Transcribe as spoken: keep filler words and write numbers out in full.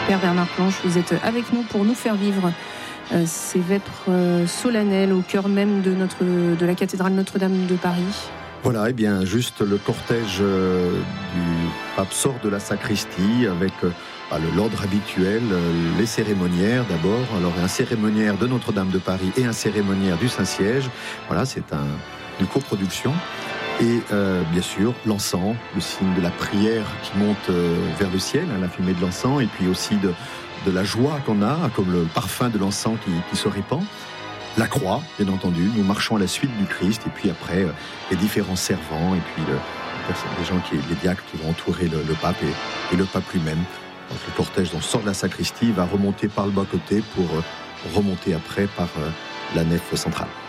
Père Bernard Planche, vous êtes avec nous pour nous faire vivre euh, ces vêpres euh, solennelles au cœur même de, notre, de la cathédrale Notre-Dame de Paris. Voilà, et bien juste le cortège euh, du pape sort de la sacristie avec euh, bah, le l'ordre habituel, euh, les cérémoniaires d'abord. Alors un cérémoniaire de Notre-Dame de Paris et un cérémoniaire du Saint-Siège. Voilà, c'est un, une coproduction. Et euh, bien sûr, l'encens, le signe de la prière qui monte euh, vers le ciel, hein, la fumée de l'encens, et puis aussi de, de la joie qu'on a, comme le parfum de l'encens qui, qui se répand. La croix, bien entendu, nous marchons à la suite du Christ, et puis après, euh, les différents servants, et puis le, les gens, qui, les diacres qui vont entourer le, le pape et, et le pape lui-même. Donc le cortège dont sort de la sacristie va remonter par le bas-côté pour euh, remonter après par euh, la nef centrale.